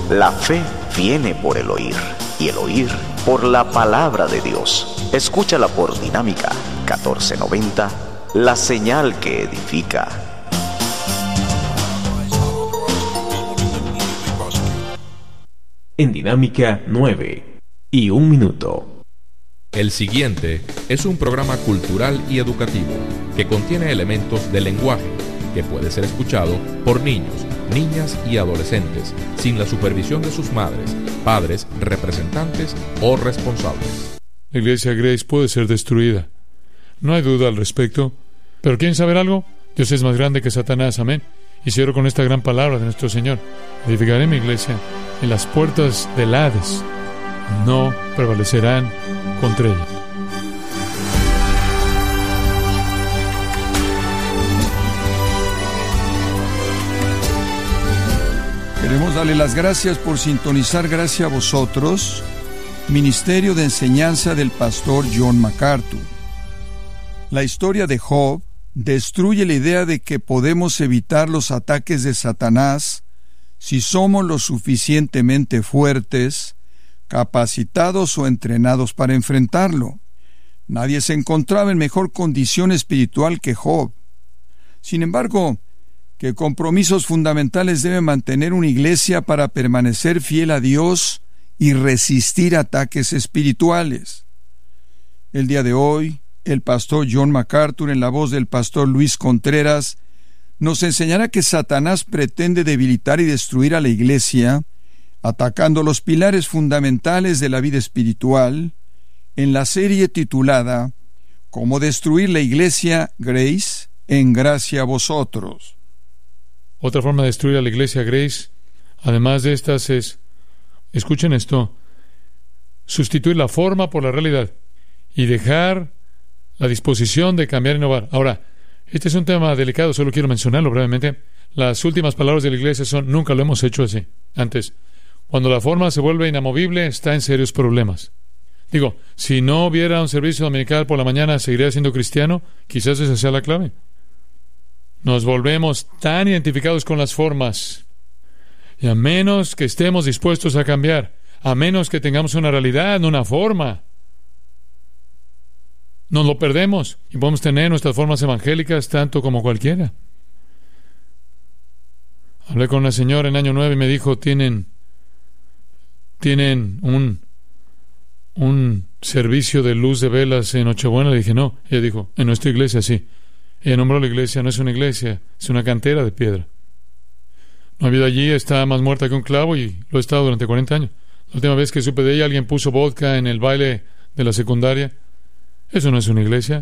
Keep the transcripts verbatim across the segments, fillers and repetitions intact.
La fe viene por el oír, y el oír por la palabra de Dios. Escúchala por Dinámica catorce noventa, la señal que edifica. En Dinámica nueve y un minuto. El siguiente es un programa cultural y educativo que contiene elementos de lenguaje que puede ser escuchado por niños, niñas y adolescentes sin la supervisión de sus madres, padres, representantes o responsables. La iglesia Grace puede ser destruida. No hay duda al respecto. Pero ¿quieren saber algo? Dios es más grande que Satanás, amén. Y cierro con esta gran palabra de nuestro Señor: edificaré mi iglesia, y las puertas del Hades no prevalecerán contra ella. Queremos darle las gracias por sintonizar Gracia a Vosotros, Ministerio de Enseñanza del Pastor John MacArthur. La historia de Job destruye la idea de que podemos evitar los ataques de Satanás si somos lo suficientemente fuertes, capacitados o entrenados para enfrentarlo. Nadie se encontraba en mejor condición espiritual que Job. Sin embargo, ¿qué compromisos fundamentales debe mantener una iglesia para permanecer fiel a Dios y resistir ataques espirituales? El día de hoy, el pastor John MacArthur, en la voz del pastor Luis Contreras, nos enseñará que Satanás pretende debilitar y destruir a la iglesia, atacando los pilares fundamentales de la vida espiritual, en la serie titulada Cómo destruir la iglesia Grace en Gracia a Vosotros. Otra forma de destruir a la iglesia Grace, además de estas, es, escuchen esto, sustituir la forma por la realidad y dejar la disposición de cambiar y innovar. Ahora, este es un tema delicado, solo quiero mencionarlo brevemente. Las últimas palabras de la iglesia son: nunca lo hemos hecho así antes. Cuando la forma se vuelve inamovible, está en serios problemas. Digo, si no hubiera un servicio dominical por la mañana, ¿seguiría siendo cristiano? Quizás esa sea la clave. Nos volvemos tan identificados con las formas, y a menos que estemos dispuestos a cambiar, a menos que tengamos una realidad, no una forma, nos lo perdemos y podemos tener nuestras formas evangélicas tanto como cualquiera. Hablé con una señora en año nueve y me dijo: tienen tienen un un servicio de luz de velas en Nochebuena. Le dije: no. Ella dijo: en nuestra iglesia sí. Ella nombró la iglesia. No es una iglesia, es una cantera de piedra. No ha habido allí, está más muerta que un clavo, y lo he estado durante cuarenta años. La última vez que supe de ella, alguien puso vodka en el baile de la secundaria. Eso no es una iglesia.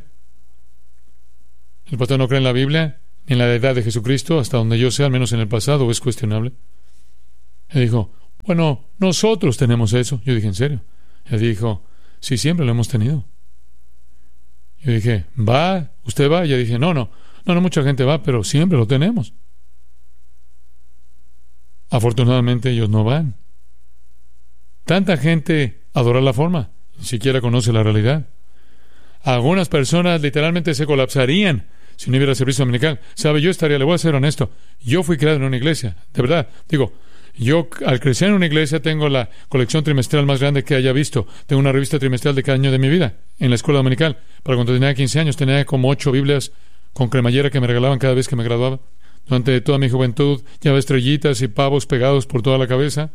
El pastor no cree en la Biblia, ni en la deidad de Jesucristo, hasta donde yo sé, al menos en el pasado, es cuestionable. Él dijo: bueno, nosotros tenemos eso. Yo dije: ¿en serio? Él dijo: sí, siempre lo hemos tenido. Yo dije: ¿va? ¿Usted va? Y ella dije: no, no, no, no mucha gente va, pero siempre lo tenemos. Afortunadamente ellos no van. Tanta gente adora la forma, ni siquiera conoce la realidad. Algunas personas literalmente se colapsarían si no hubiera servicio dominical. ¿Sabe? Yo estaría, le voy a ser honesto, yo fui criado en una iglesia, de verdad. Digo, yo al crecer en una iglesia tengo la colección trimestral más grande que haya visto. Tengo una revista trimestral de cada año de mi vida en la escuela dominical. Para cuando tenía quince años tenía como ocho Biblias con cremallera que me regalaban cada vez que me graduaba. Durante toda mi juventud llevaba estrellitas y pavos pegados por toda la cabeza.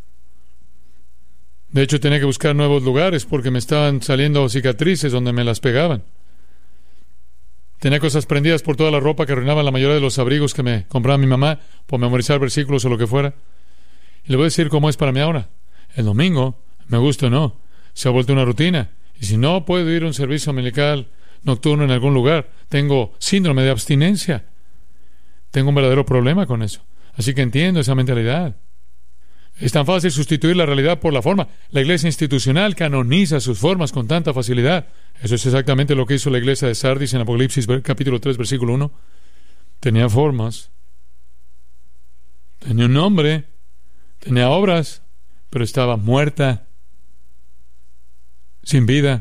De hecho, tenía que buscar nuevos lugares porque me estaban saliendo cicatrices donde me las pegaban. Tenía cosas prendidas por toda la ropa que arruinaban la mayoría de los abrigos que me compraba mi mamá por memorizar versículos o lo que fuera. Y le voy a decir cómo es para mí ahora. El domingo, me gusta o no, se ha vuelto una rutina. Y si no puedo ir a un servicio dominical nocturno en algún lugar, tengo síndrome de abstinencia. Tengo un verdadero problema con eso. Así que entiendo esa mentalidad. Es tan fácil sustituir la realidad por la forma. La iglesia institucional canoniza sus formas con tanta facilidad. Eso es exactamente lo que hizo la iglesia de Sardis en Apocalipsis capítulo tres, versículo uno. Tenía formas, tenía un nombre, tenía obras, pero estaba muerta, sin vida.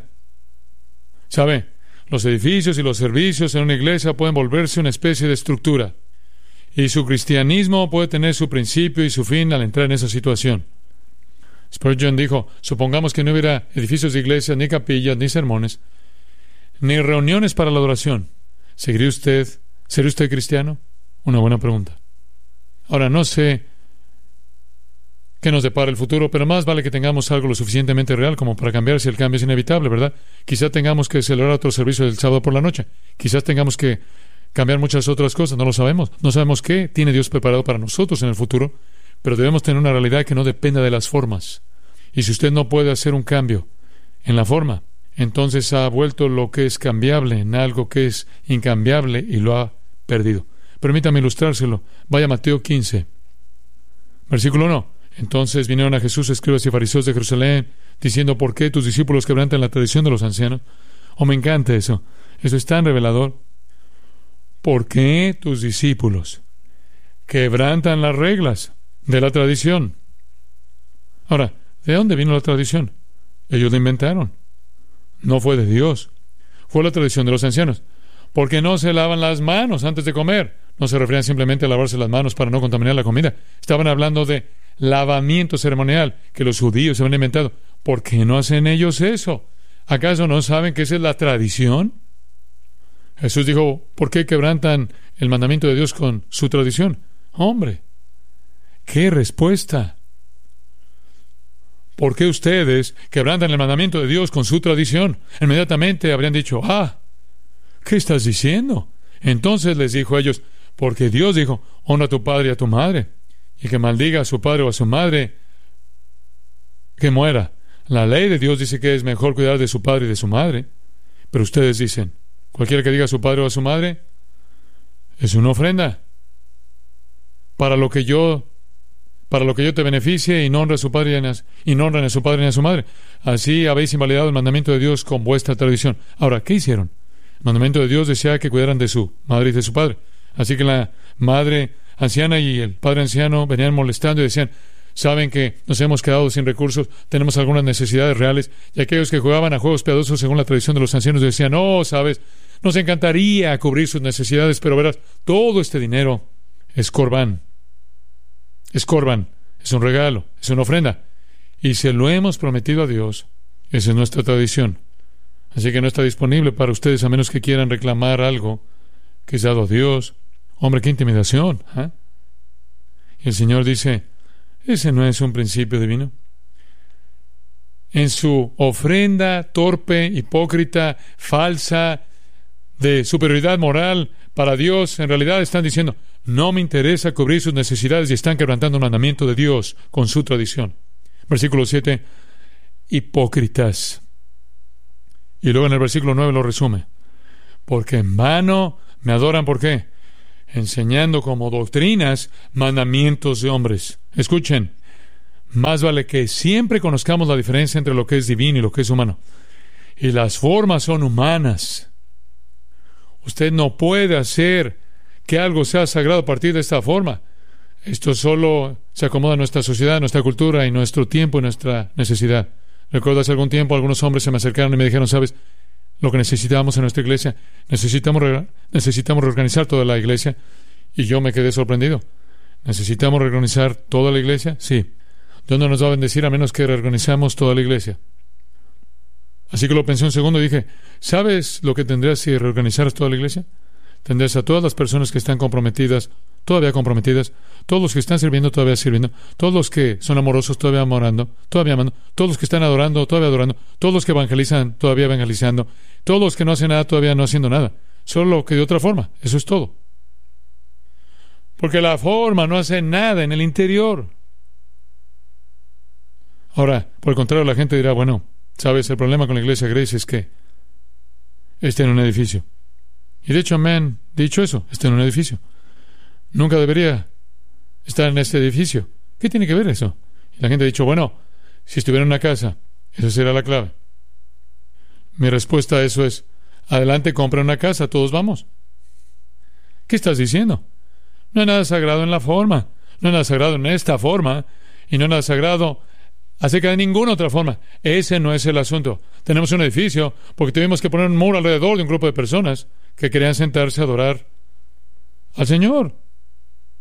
¿Sabe? Los edificios y los servicios en una iglesia pueden volverse una especie de estructura. Y su cristianismo puede tener su principio y su fin al entrar en esa situación. Spurgeon dijo, supongamos que no hubiera edificios de iglesias, ni capillas, ni sermones, ni reuniones para la adoración. ¿Seguiría usted, sería usted cristiano? Una buena pregunta. Ahora, no sé qué nos depara el futuro, pero más vale que tengamos algo lo suficientemente real como para cambiar si el cambio es inevitable, ¿verdad? Quizás tengamos que celebrar otro servicio del sábado por la noche. Quizás tengamos que cambiar muchas otras cosas, no lo sabemos. No sabemos qué tiene Dios preparado para nosotros en el futuro, pero debemos tener una realidad que no dependa de las formas. Y si usted no puede hacer un cambio en la forma, entonces ha vuelto lo que es cambiable en algo que es incambiable y lo ha perdido. Permítame ilustrárselo. Vaya a Mateo quince, versículo uno. Entonces vinieron a Jesús escribas y fariseos de Jerusalén, diciendo, ¿por qué tus discípulos quebrantan la tradición de los ancianos? Oh, me encanta eso. Eso es tan revelador. ¿Por qué tus discípulos quebrantan las reglas de la tradición? Ahora, ¿de dónde vino la tradición? Ellos la inventaron. No fue de Dios. Fue la tradición de los ancianos. Porque no se lavan las manos antes de comer. No se referían simplemente a lavarse las manos para no contaminar la comida. Estaban hablando de lavamiento ceremonial que los judíos se habían inventado. ¿Por qué no hacen ellos eso? ¿Acaso no saben que esa es la tradición? Jesús dijo, ¿por qué quebrantan el mandamiento de Dios con su tradición? Hombre, ¡qué respuesta! ¿Por qué ustedes quebrantan el mandamiento de Dios con su tradición? Inmediatamente habrían dicho, ah, ¿qué estás diciendo? Entonces les dijo a ellos, porque Dios dijo, honra a tu padre y a tu madre, y que maldiga a su padre o a su madre, que muera. La ley de Dios dice que es mejor cuidar de su padre y de su madre, pero ustedes dicen, cualquiera que diga a su padre o a su madre, es una ofrenda para lo que yo para lo que yo te beneficie, y no honra a su padre y no honran a su padre ni a su madre. Así habéis invalidado el mandamiento de Dios con vuestra tradición. Ahora, ¿qué hicieron? El mandamiento de Dios decía que cuidaran de su madre y de su padre. Así que la madre anciana y el padre anciano venían molestando y decían, saben que nos hemos quedado sin recursos, tenemos algunas necesidades reales, y aquellos que jugaban a juegos piadosos según la tradición de los ancianos decían, no, sabes, nos encantaría cubrir sus necesidades, pero verás, todo este dinero es corbán. Es corbán, es un regalo, es una ofrenda. Y se lo hemos prometido a Dios. Esa es nuestra tradición. Así que no está disponible para ustedes a menos que quieran reclamar algo que es dado a Dios. Hombre, qué intimidación. ¿eh? Y el Señor dice, ese no es un principio divino. En su ofrenda torpe, hipócrita, falsa, de superioridad moral para Dios, en realidad están diciendo, no me interesa cubrir sus necesidades, y están quebrantando un mandamiento de Dios con su tradición. Versículo siete, hipócritas. Y luego en el versículo nueve lo resume. Porque en vano me adoran, ¿por qué? Enseñando como doctrinas mandamientos de hombres. Escuchen, más vale que siempre conozcamos la diferencia entre lo que es divino y lo que es humano. Y las formas son humanas. Usted no puede hacer que algo sea sagrado a partir de esta forma. Esto solo se acomoda a nuestra sociedad, a nuestra cultura y nuestro tiempo y nuestra necesidad. Recuerdo hace algún tiempo algunos hombres se me acercaron y me dijeron, ¿sabes lo que necesitamos en nuestra iglesia? Necesitamos, re- necesitamos reorganizar toda la iglesia. Y yo me quedé sorprendido. ¿Necesitamos reorganizar toda la iglesia? Sí. Dios no nos va a bendecir a menos que reorganizamos toda la iglesia. Así que lo pensé un segundo y dije, ¿sabes lo que tendrías si reorganizaras toda la iglesia? Tendrías a todas las personas que están comprometidas, todavía comprometidas, todos los que están sirviendo, todavía sirviendo, todos los que son amorosos, todavía amorando, todavía amando, todos los que están adorando, todavía adorando, todos los que evangelizan, todavía evangelizando, todos los que no hacen nada, todavía no haciendo nada, solo que de otra forma. Eso es todo. Porque la forma no hace nada en el interior. Ahora, por el contrario, la gente dirá, bueno, ¿sabes? El problema con la iglesia Grace es que está en un edificio. Y de hecho me han dicho eso, está en un edificio. Nunca debería estar en este edificio. ¿Qué tiene que ver eso? Y la gente ha dicho, bueno, si estuviera en una casa, esa será la clave. Mi respuesta a eso es, adelante, compra una casa, todos vamos. ¿Qué estás diciendo? No hay nada sagrado en la forma, no hay nada sagrado en esta forma, y no hay nada sagrado acerca de ninguna otra forma. Ese no es el asunto. Tenemos un edificio porque tuvimos que poner un muro alrededor de un grupo de personas que querían sentarse a adorar al Señor.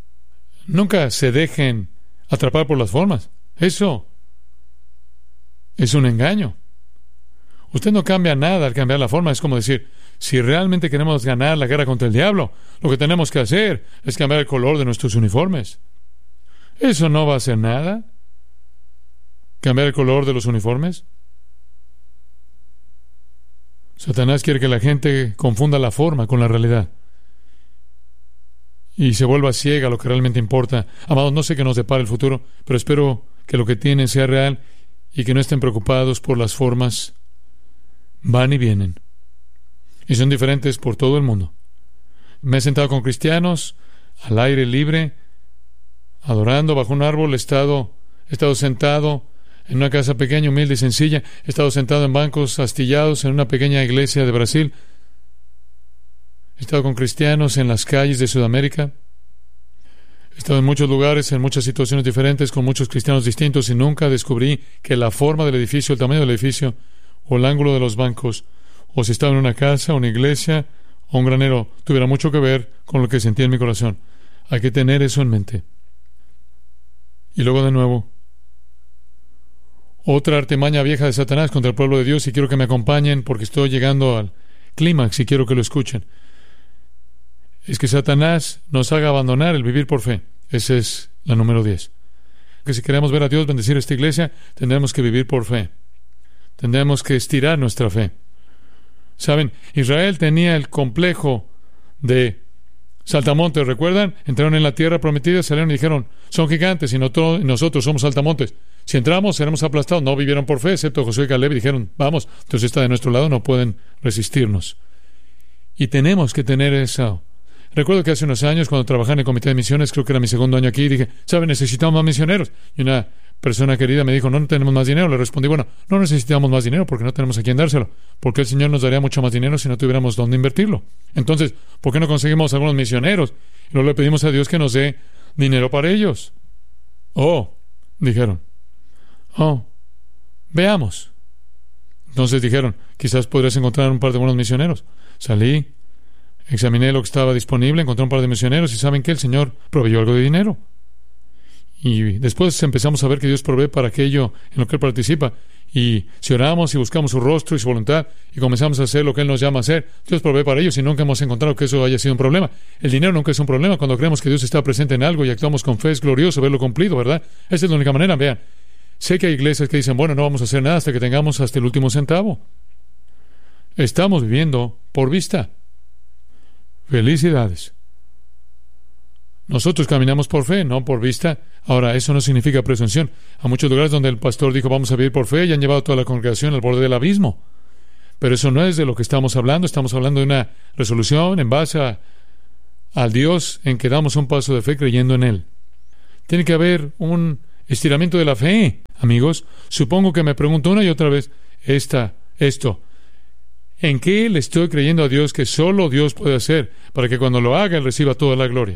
Nunca se dejen atrapar por las formas. Eso es un engaño. Usted no cambia nada al cambiar la forma. Es como decir, si realmente queremos ganar la guerra contra el diablo, lo que tenemos que hacer es cambiar el color de nuestros uniformes. Eso no va a hacer nada. ¿Cambiar el color de los uniformes? Satanás quiere que la gente confunda la forma con la realidad y se vuelva ciega a lo que realmente importa. Amados, no sé qué nos depara el futuro, pero espero que lo que tienen sea real y que no estén preocupados por las formas. Van y vienen, y son diferentes por todo el mundo. Me he sentado con cristianos al aire libre, adorando bajo un árbol. He estado, he estado sentado en una casa pequeña, humilde y sencilla. He estado sentado en bancos astillados en una pequeña iglesia de Brasil. He estado con cristianos en las calles de Sudamérica. He estado en muchos lugares, en muchas situaciones diferentes, con muchos cristianos distintos, y nunca descubrí que la forma del edificio, el tamaño del edificio, o el ángulo de los bancos, o si estaba en una casa, una iglesia, o un granero, tuviera mucho que ver con lo que sentía en mi corazón. Hay que tener eso en mente. Y luego de nuevo, otra artimaña vieja de Satanás contra el pueblo de Dios, y quiero que me acompañen porque estoy llegando al clímax y quiero que lo escuchen. Es que Satanás nos haga abandonar el vivir por fe. Esa es la número diez. Que si queremos ver a Dios bendecir esta iglesia, tendremos que vivir por fe. Tendremos que estirar nuestra fe. Saben, Israel tenía el complejo de saltamontes, ¿recuerdan? Entraron en la tierra prometida, salieron y dijeron, son gigantes y nosotros somos saltamontes. Si entramos, seremos aplastados. No vivieron por fe, excepto Josué y Caleb, y dijeron, vamos, entonces está de nuestro lado, no pueden resistirnos. Y tenemos que tener eso. Recuerdo que hace unos años, cuando trabajaba en el comité de misiones, creo que era mi segundo año aquí, dije, ¿saben? Necesitamos más misioneros. Y una persona querida me dijo, no, no tenemos más dinero. Le respondí, bueno, no necesitamos más dinero porque no tenemos a quién dárselo. Porque el Señor nos daría mucho más dinero si no tuviéramos dónde invertirlo. Entonces, ¿por qué no conseguimos algunos misioneros? Y luego le pedimos a Dios que nos dé dinero para ellos. Oh, dijeron. Oh, veamos. Entonces dijeron, quizás podrías encontrar un par de buenos misioneros. Salí, examiné lo que estaba disponible, encontré un par de misioneros y ¿saben qué? El Señor proveyó algo de dinero. Y después empezamos a ver que Dios provee para aquello en lo que Él participa. Y si oramos y buscamos su rostro y su voluntad y comenzamos a hacer lo que Él nos llama a hacer, Dios provee para ellos y nunca hemos encontrado que eso haya sido un problema. El dinero nunca es un problema. Cuando creemos que Dios está presente en algo y actuamos con fe, es glorioso verlo cumplido, ¿verdad? Esa es la única manera. Vean, sé que hay iglesias que dicen, bueno, no vamos a hacer nada hasta que tengamos hasta el último centavo. Estamos viviendo por vista. Felicidades. Nosotros caminamos por fe, no por vista. Ahora, eso no significa presunción. A muchos lugares donde el pastor dijo vamos a vivir por fe y han llevado a toda la congregación al borde del abismo. Pero eso no es de lo que estamos hablando. Estamos hablando de una resolución en base a, al Dios en que damos un paso de fe creyendo en Él. Tiene que haber un estiramiento de la fe, amigos. Supongo que me pregunto una y otra vez esta, esto. ¿En qué le estoy creyendo a Dios que solo Dios puede hacer para que cuando lo haga Él reciba toda la gloria?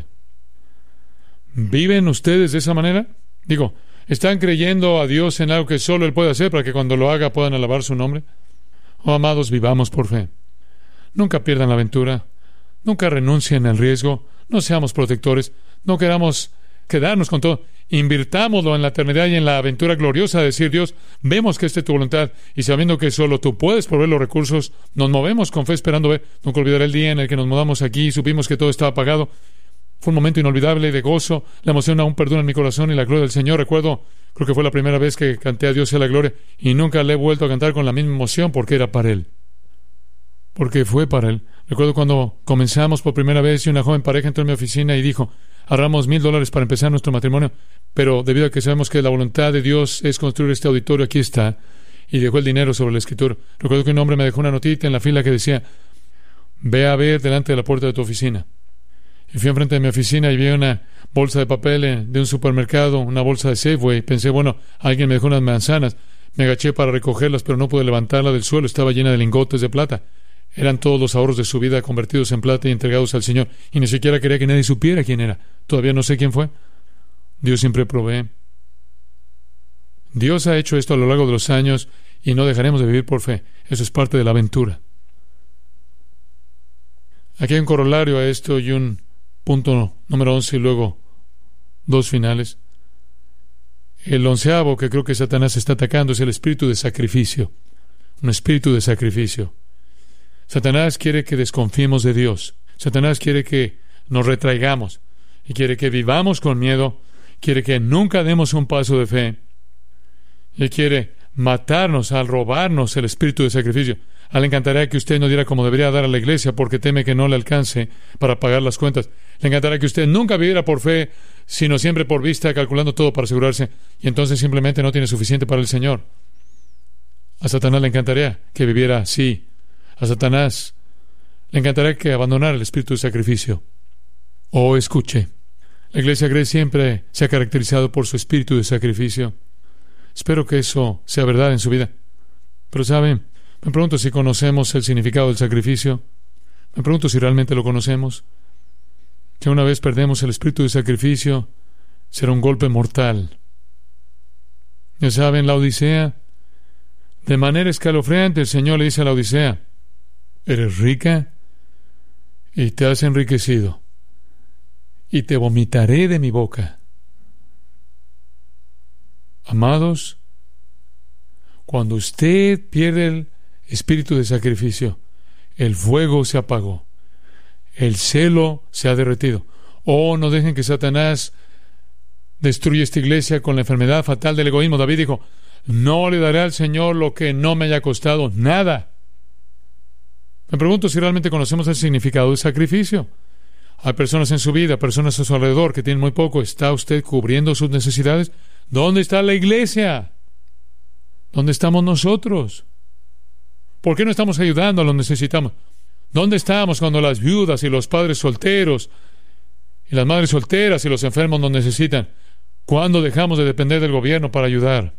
¿Viven ustedes de esa manera? Digo, ¿están creyendo a Dios en algo que solo Él puede hacer para que cuando lo haga puedan alabar su nombre? Oh, amados, vivamos por fe. Nunca pierdan la aventura. Nunca renuncien al riesgo. No seamos protectores. No queramos quedarnos con todo. Invirtámoslo en la eternidad y en la aventura gloriosa de decir, Dios, vemos que esta es tu voluntad y sabiendo que solo tú puedes proveer los recursos, nos movemos con fe esperando ver. Nunca olvidaré el día en el que nos mudamos aquí y supimos que todo estaba pagado. Fue un momento inolvidable de gozo. La emoción aún perdura en mi corazón y la gloria del Señor. Recuerdo, creo que fue la primera vez que canté a Dios sea la gloria y nunca le he vuelto a cantar con la misma emoción porque era para Él. Porque fue para Él. Recuerdo cuando comenzamos por primera vez y una joven pareja entró en mi oficina y dijo, ahorramos mil dólares para empezar nuestro matrimonio, pero debido a que sabemos que la voluntad de Dios es construir este auditorio, aquí está, y dejó el dinero sobre el escritorio. Recuerdo que un hombre me dejó una notita en la fila que decía, ve a ver delante de la puerta de tu oficina. Y fui enfrente de mi oficina y vi una bolsa de papel de un supermercado, una bolsa de Safeway. Pensé, bueno, alguien me dejó unas manzanas. Me agaché para recogerlas, pero no pude levantarla del suelo. Estaba llena de lingotes de plata. Eran todos los ahorros de su vida convertidos en plata y entregados al Señor. Y ni siquiera quería que nadie supiera quién era. Todavía no sé quién fue. Dios siempre provee. Dios ha hecho esto a lo largo de los años y no dejaremos de vivir por fe. Eso es parte de la aventura. Aquí hay un corolario a esto y un punto número once y luego dos finales. El onceavo que creo que Satanás está atacando es el espíritu de sacrificio. Un espíritu de sacrificio. Satanás quiere que desconfiemos de Dios. Satanás quiere que nos retraigamos. Y quiere que vivamos con miedo. Quiere que nunca demos un paso de fe. Y quiere matarnos al robarnos el espíritu de sacrificio. A él le encantaría que usted no diera como debería dar a la iglesia porque teme que no le alcance para pagar las cuentas. Le encantaría que usted nunca viviera por fe, sino siempre por vista, calculando todo para asegurarse, y entonces simplemente no tiene suficiente para el Señor. A Satanás le encantaría que viviera así. A Satanás le encantaría que abandonara el espíritu de sacrificio. Oh, escuche, la iglesia Grace siempre se ha caracterizado por su espíritu de sacrificio. Espero que eso sea verdad en su vida. Pero ¿sabe? Me pregunto si conocemos el significado del sacrificio. Me pregunto si realmente lo conocemos. Si una vez perdemos el espíritu de sacrificio, será un golpe mortal. Ya saben, la Odisea, de manera escalofriante, el Señor le dice a la Odisea: eres rica y te has enriquecido, y te vomitaré de mi boca. Amados, cuando usted pierde el espíritu de sacrificio, el fuego se apagó, el celo se ha derretido. Oh, no dejen que Satanás destruya esta iglesia con la enfermedad fatal del egoísmo. David dijo: no le daré al Señor lo que no me haya costado nada. Me pregunto si realmente conocemos el significado del sacrificio. Hay personas en su vida, personas a su alrededor que tienen muy poco. ¿Está usted cubriendo sus necesidades? ¿Dónde está la iglesia? ¿Dónde estamos nosotros? ¿Por qué no estamos ayudando a los necesitados? ¿Dónde estamos cuando las viudas y los padres solteros y las madres solteras y los enfermos nos necesitan? ¿Cuándo dejamos de depender del gobierno para ayudar?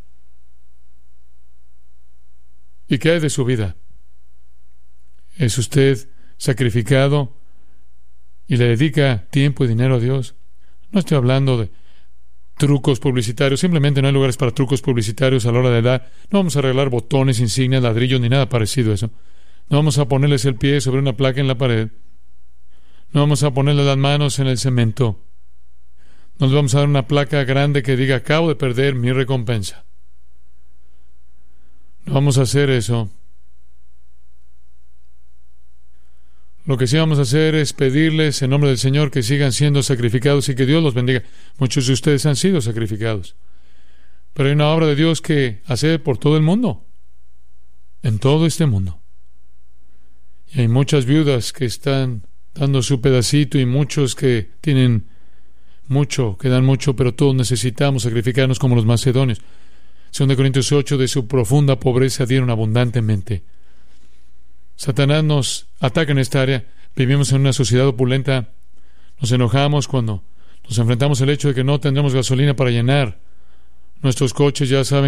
¿Y qué hay de su vida? ¿Es usted sacrificado y le dedica tiempo y dinero a Dios? No estoy hablando de trucos publicitarios. Simplemente no hay lugares para trucos publicitarios a la hora de dar. No vamos a arreglar botones, insignias, ladrillos, ni nada parecido a eso. No vamos a ponerles el pie sobre una placa en la pared. No vamos a ponerles las manos en el cemento. No les vamos a dar una placa grande que diga: acabo de perder mi recompensa. No vamos a hacer eso. Lo que sí vamos a hacer es pedirles en nombre del Señor que sigan siendo sacrificados y que Dios los bendiga. Muchos de ustedes han sido sacrificados. Pero hay una obra de Dios que hacer por todo el mundo. En todo este mundo. Y hay muchas viudas que están dando su pedacito y muchos que tienen mucho, que dan mucho, pero todos necesitamos sacrificarnos como los macedonios. Segunda Corintios ocho, de su profunda pobreza dieron abundantemente. Satanás nos ataca en esta área. Vivimos en una sociedad opulenta. Nos enojamos cuando nos enfrentamos al hecho de que no tendremos gasolina para llenar nuestros coches. Ya saben